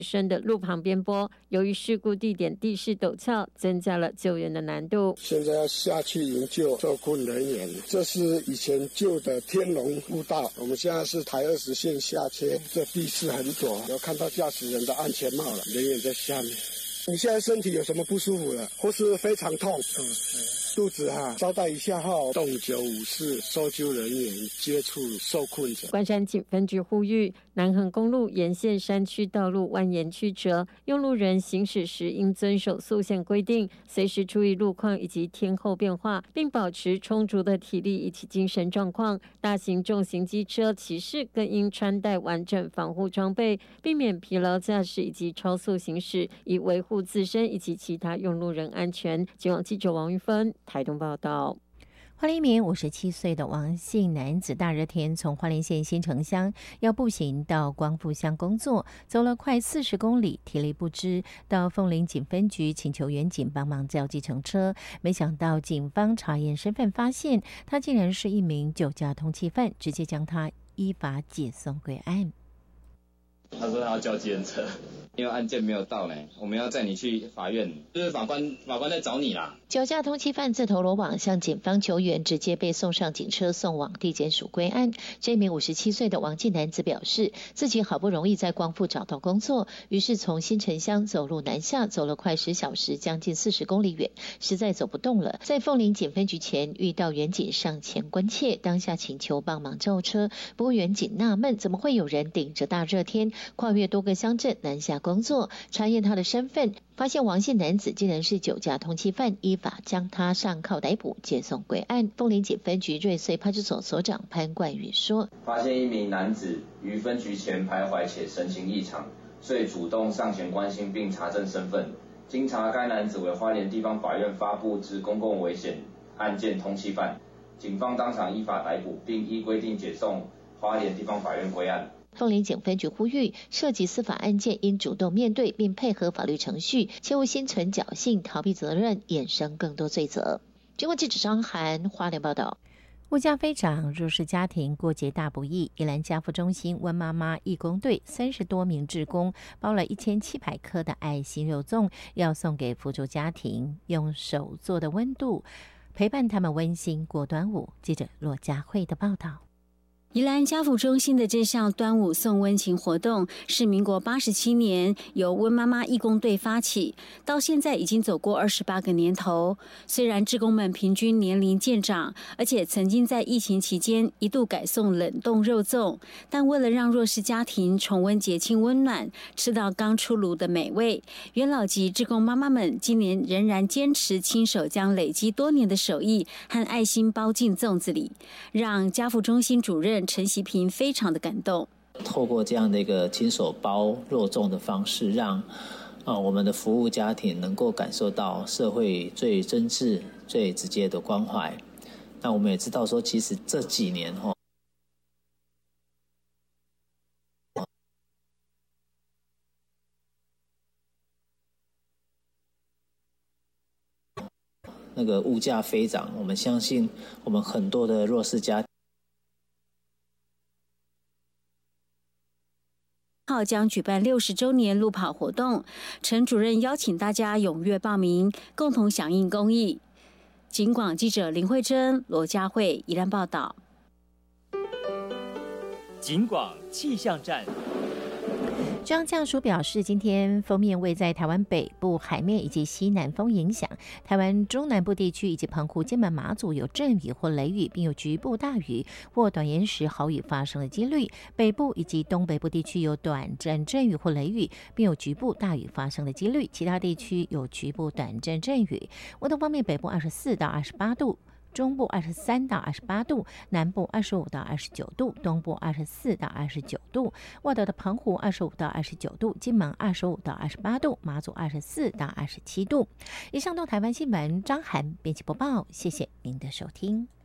深的路旁边坡，由于事故地点地势陡峭，增加了救援的难度。 现在要下去营救受困人员，这是以前旧的天龙步道，我们现在是台20线下切，这地势很陡，有看到驾驶人的安全帽了，人员在下面。你现在身体有什么不舒服了，或是非常痛？肚子稍待一下后，洞954搜救人员接触受困者。 关山警分局呼吁，南横公路沿线山区道路蜿蜒曲折，用路人行驶时应遵守速限规定，随时注意路况以及天候变化，并保持充足的体力以及精神状况。大型重型机车骑士更应穿戴完整防护装备，避免疲劳驾驶以及超速行驶，以维护自身以及其他用路人安全。警网记者王玉芬台东报道。 花莲一名57岁的王姓男子，大热天从花莲县新城乡要步行到光复乡工作，走了快40公里，体力不支，到凤林警分局请求员警帮忙叫计程车。没想到警方查验身份，发现他竟然是一名酒驾通缉犯，直接将他依法解送归案。 他说他要叫计程车，因为案件没有到呢，我们要载你去法院，就是法官在找你啦。 酒驾通缉犯自投罗网，向警方求援，直接被送上警车送往地检署归案。这名57岁的王姓男子表示，自己好不容易在光复找到工作，于是从新城乡走路南下，走了快10小时，将近40公里远，实在走不动了。在凤林警分局前遇到员警上前关切，当下请求帮忙叫车。不过员警纳闷，怎么会有人顶着大热天跨越多个乡镇南下工作？查验他的身份，发现王姓男子竟然是酒驾通缉犯，依法将他上铐逮捕，接送归案。凤林警分局瑞穗派出所所长潘冠宇说， 发现一名男子于分局前徘徊且神情异常，所以主动上前关心并查证身份。经查，该男子为花莲地方法院发布之公共危险案件通缉犯，警方当场依法逮捕，并依规定解送花莲地方法院归案。 凤林警分局呼吁，涉及司法案件应主动面对，并配合法律程序，切勿心存侥幸，逃避责任，衍生更多罪责。中国记者张涵花莲报道。 物价飞涨，弱势家庭过节大不易。宜兰家福中心温妈妈义工队30多名志工包了1700颗的爱心肉粽，要送给扶助家庭，用手做的温度陪伴他们温馨过端午。记者骆佳慧的报道。 宜兰家福中心的这项端午送温情活动是民国87年由温妈妈义工队发起，到现在已经走过28个年头。虽然志工们平均年龄渐长，而且曾经在疫情期间一度改送冷冻肉粽，但为了让弱势家庭重温节庆温暖，吃到刚出炉的美味，元老级志工妈妈们今年仍然坚持亲手将累积多年的手艺和爱心包进粽子里，让家福中心主任陈习平非常的感动。 透过这样的一个亲手包肉粽的方式，让我们的服务家庭能够感受到社会最真挚、最直接的关怀。那我们也知道说，其实这几年那个物价飞涨，我们相信我们很多的弱势家庭将举办60周年路跑活动，陈主任邀请大家踊跃报名，共同响应公益。警广记者林慧珍、罗佳慧宜兰报道。 警广气象站。 中央气象署表示，今天锋面位在台湾北部海面以及西南风影响，台湾中南部地区以及澎湖、金门、马祖有阵雨或雷雨，并有局部大雨或短延时豪雨发生的几率。北部以及东北部地区有短暂阵雨或雷雨，并有局部大雨发生的几率。其他地区有局部短暂阵雨。温度方面，北部24到28度。中部23到28度，南部25到29度，东部24到29度，外岛的澎湖25到29度，金门25到28度，马祖24到27度。以上到台湾新闻，张涵编辑播报，谢谢您的收听。